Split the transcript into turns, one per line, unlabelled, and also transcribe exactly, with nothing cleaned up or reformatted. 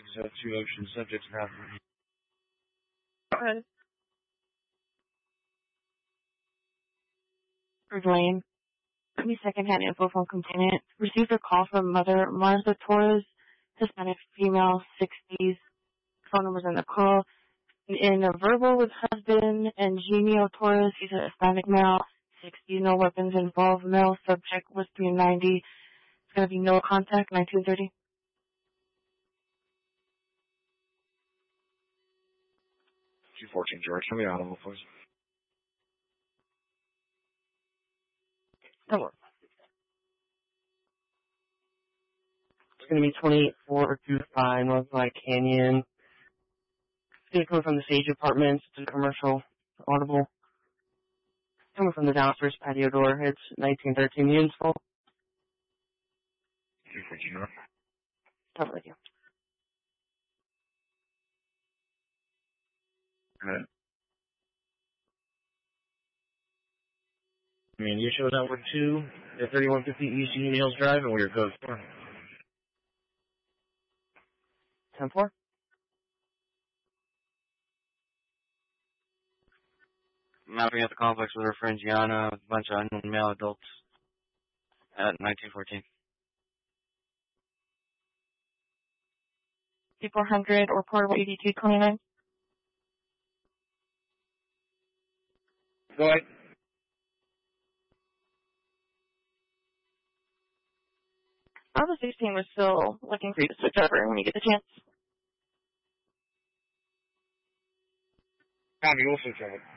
uh, two Ocean subjects now.
Good. Third lane. Give me secondhand info from complainant. Received a call from Mother Martha Torres, Hispanic female, sixties. Phone number's in the call. In a verbal with husband and Genio Torres, he's a Hispanic male, sixty, no weapons involved, male, subject was three ninety. It's going to be no contact, nineteen thirty.
two fourteen, George. Tell me audible, please.
Don't worry.
It's going to be twenty-eight four two five North Light Canyon. It's going to come from the Sage Apartments. It's a commercial audible. Coming from the downstairs patio door. It's nineteen thirteen units full.
two fourteen, North.
Cover with you.
Alright. I mean, you showed up with two at thirty-one fifty East Union Hills Drive, and we're code four.
ten four.
Mapping at the complex with her friend Gianna, with a bunch of unknown male adults at nineteen fourteen.
C four hundred or portable eighty-two twenty-nine.
Go ahead.
Bravo sixteen was still looking for you to switch over when you get the chance.
Tommy, we'll switch over.